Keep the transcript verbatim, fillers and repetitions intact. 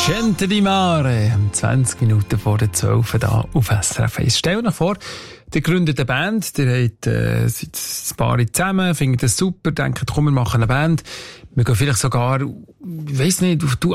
Gente di Mare, zwanzig Minuten vor der zwölf da auf S R F eins. Stell dir vor, ihr gründet eine Band, ihr habt, äh, seid ein paar zusammen, findet das super, denkt, komm, wir machen eine Band. Wir gehen vielleicht sogar, ich weiss nicht, du